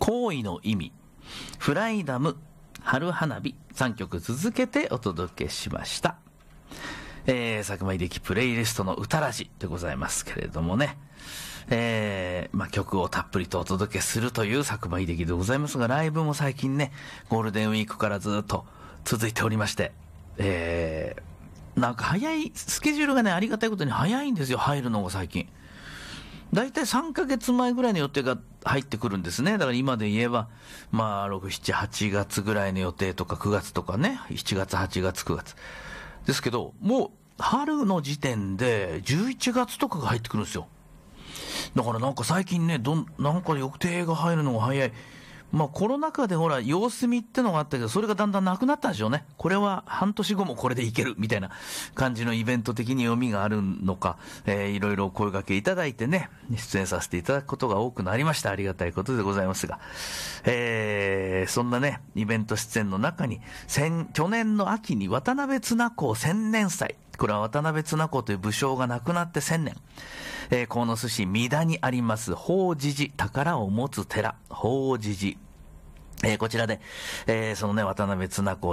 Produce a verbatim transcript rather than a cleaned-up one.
方位の意味、フライダム、春花火、さんきょく続けてお届けしました。えー、佐久間秀樹プレイリストの歌ラジでございますけれどもね、えー、まあ、曲をたっぷりとお届けするという佐久間秀樹でございますが、ライブも最近ね、ゴールデンウィークからずっと続いておりまして、えー、なんか早い、スケジュールがね、ありがたいことに早いんですよ、入るのが最近。だいたいさんかげつまえぐらいの予定が入ってくるんですね。だから今で言えば、まあ、ろく、しち、はちがつぐらいの予定とか、くがつとかね、しちがつ、はちがつ、くがつ。ですけど、もう、春の時点で、じゅういちがつとかが入ってくるんですよ。だからなんか最近ね、どん、なんか予定が入るのが早い。まあコロナ禍でほら、様子見ってのがあったけど、それがだんだんなくなったんでしょうね。これは半年後もこれでいける、みたいな感じのイベント的に読みがあるのか、えー、いろいろお声掛けいただいてね、出演させていただくことが多くなりました。ありがたいことでございますが。えー、そんなね、イベント出演の中に、先、去年の秋に渡辺綱公千年祭。これは渡辺綱公という武将が亡くなって千年。えー、鴻巣市三田にあります法持寺、宝を持つ寺、法持寺。えー、こちらで、えー、そのね、渡辺綱公